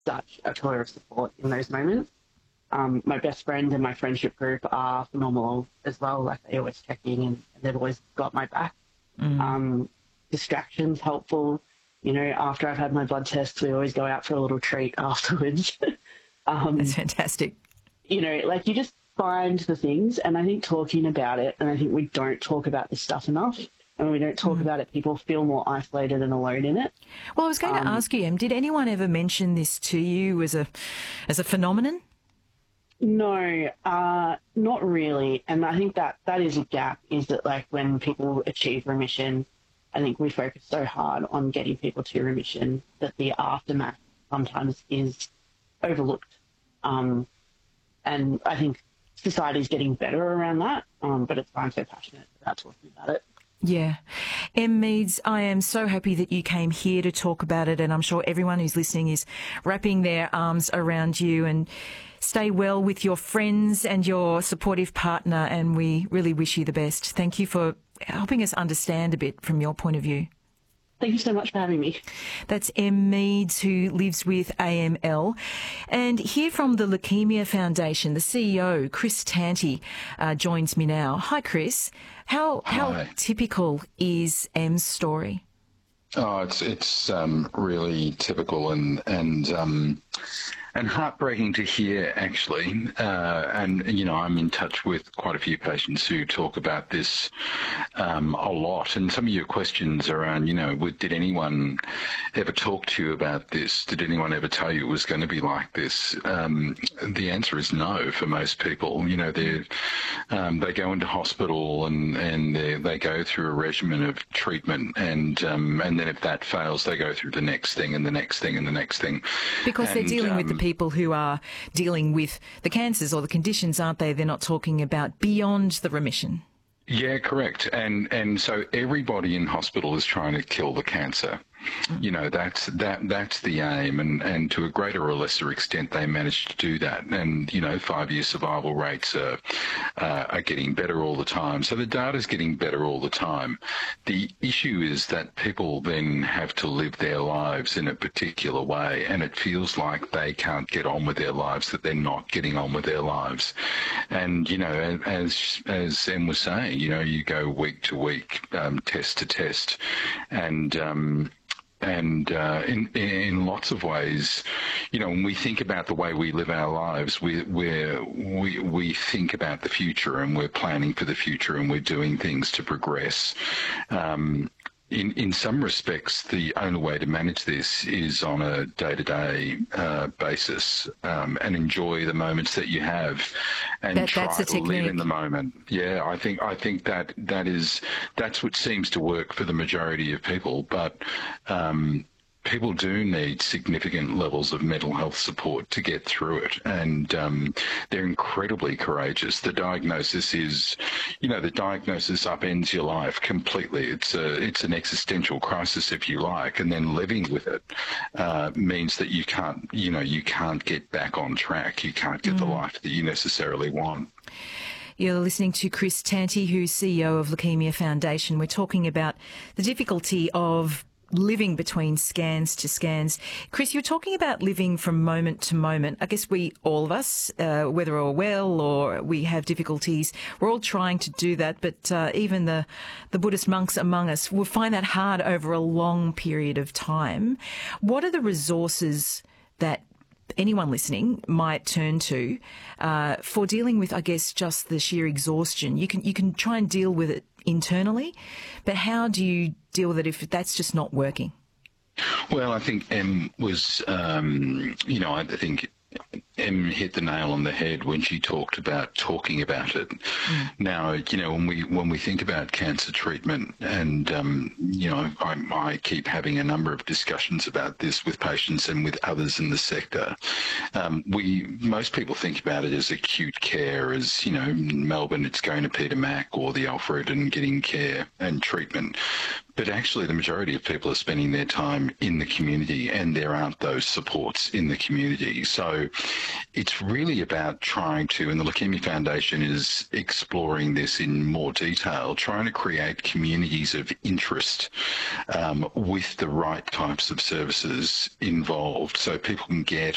such a pillar of support in those moments. My best friend and my friendship group are phenomenal as well. Like, they always check in, and they've always got my back. Distractions helpful. You know, after I've had my blood tests, we always go out for a little treat afterwards. That's fantastic. You know, like, you just find the things, and I think talking about it, and I think we don't talk about this stuff enough, and when we don't talk about it, people feel more isolated and alone in it. Well, I was going to ask you, Em, did anyone ever mention this to you as a phenomenon? No, not really. And I think that is a gap, is that, like, when people achieve remission, I think we focus so hard on getting people to remission that the aftermath sometimes is overlooked. And I think society's getting better around that, but it's why I'm so passionate about talking about it. Yeah. Em Meads, I am so happy that you came here to talk about it, and I'm sure everyone who's listening is wrapping their arms around you. And stay well with your friends and your supportive partner, and we really wish you the best. Thank you for helping us understand a bit from your point of view. Thank you so much for having me. That's Em Meads, who lives with AML. And here from the Leukemia Foundation, the CEO, Chris Tanti, joins me now. Hi, Chris. How typical is Em's story? Oh, it's really typical and heartbreaking to hear, actually. And, you know, I'm in touch with quite a few patients who talk about this a lot. And some of your questions around, you know, did anyone ever talk to you about this? Did anyone ever tell you it was going to be like this? The answer is no for most people. You know, they go into hospital and they go through a regimen of treatment, and then if that fails, they go through the next thing and the next thing and the next thing. Because they're dealing with the people who are dealing with the cancers or the conditions, aren't they? They're not talking about beyond the remission. Yeah, correct. And so everybody in hospital is trying to kill the cancer. You know, that's the aim, and to a greater or lesser extent they manage to do that. And, you know, 5-year survival rates are getting better all the time. So the data's getting better all the time. The issue is that people then have to live their lives in a particular way, and it feels like they can't get on with their lives, that they're not getting on with their lives. And, you know, as Em was saying, you know, you go week to week, test to test, and in lots of ways, you know, when we think about the way we live our lives, we think about the future, and we're planning for the future, and we're doing things to progress. In some respects, the only way to manage this is on a day-to-day basis, and enjoy the moments that you have, and try to live in the moment. Yeah, I think that's what seems to work for the majority of people, but people do need significant levels of mental health support to get through it, and they're incredibly courageous. The diagnosis is, you know, the diagnosis upends your life completely. It's an existential crisis, if you like, and then living with it means that you can't get back on track. You can't get the life that you necessarily want. You're listening to Chris Tanti, who's CEO of Leukemia Foundation. We're talking about the difficulty of living between scans to scans. Chris, you're talking about living from moment to moment. I guess all of us, whether we're well or we have difficulties, we're all trying to do that. But even the Buddhist monks among us will find that hard over a long period of time. What are the resources that anyone listening might turn to for dealing with, I guess, just the sheer exhaustion? You can try and deal with it internally, but how do you deal with it if that's just not working? Well, I think Em was, you know, I think Em hit the nail on the head when she talked about talking about it. Now, you know, when we think about cancer treatment, and you know, I keep having a number of discussions about this with patients and with others in the sector. Most people think about it as acute care, as, you know, in Melbourne it's going to Peter Mac or the Alfred and getting care and treatment. But actually, the majority of people are spending their time in the community, and there aren't those supports in the community. So it's really about trying to, and the Leukemia Foundation is exploring this in more detail, trying to create communities of interest with the right types of services involved, so people can get